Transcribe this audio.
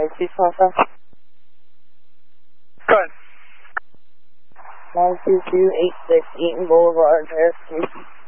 9225. Go ahead. 92286 Eaton Boulevard, Paris, Houston.